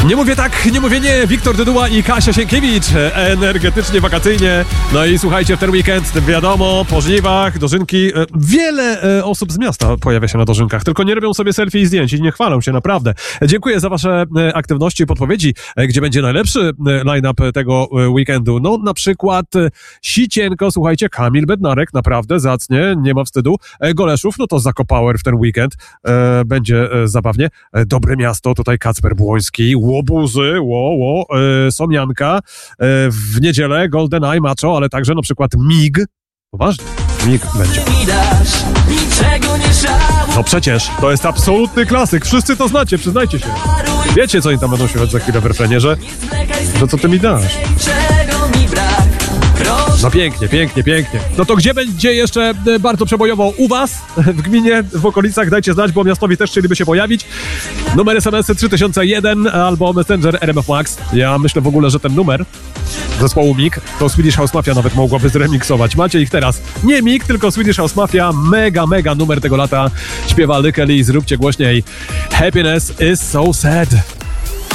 Nie mówię tak, nie mówię nie. Wiktor Dyduła i Kasia Sienkiewicz. Energetycznie, wakacyjnie. No i słuchajcie, w ten weekend, wiadomo, po żniwach, dożynki. Wiele osób z miasta pojawia się na dożynkach, tylko nie robią sobie selfie i zdjęć i nie chwalą się, naprawdę. Dziękuję za wasze aktywności i podpowiedzi, gdzie będzie najlepszy line-up tego weekendu. No, na przykład Sicienko, słuchajcie, Kamil Bednarek, naprawdę zacnie, nie ma wstydu. Goleszów, no to Zakopower w ten weekend. Będzie zabawnie. Dobre Miasto, tutaj Kacper Błoński, Łobuzy, Somianka, w niedzielę GoldenEye, Macho, ale także na przykład MIG. Poważnie, MIG będzie. No przecież, to jest absolutny klasyk, wszyscy to znacie, przyznajcie się. Wiecie, co oni tam będą śpiewać za chwilę w refrenie, że co ty mi dasz? No pięknie, pięknie, pięknie. No to gdzie będzie jeszcze bardzo przebojowo u was w gminie, w okolicach? Dajcie znać, bo miastowi też chcieliby się pojawić. Numer SMS 3001 albo Messenger RMF Max. Ja myślę w ogóle, że ten numer zespołu MIG to Swedish House Mafia nawet mogłaby zremiksować. Macie ich teraz. Nie MIG, tylko Swedish House Mafia. Mega numer tego lata. Śpiewa Lykeli, zróbcie głośniej. Happiness is so sad.